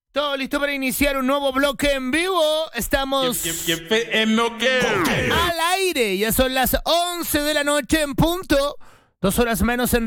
Todo listo para iniciar un nuevo bloque en vivo. Estamos al aire. Ya son las 11 de la noche en punto. 2 horas menos en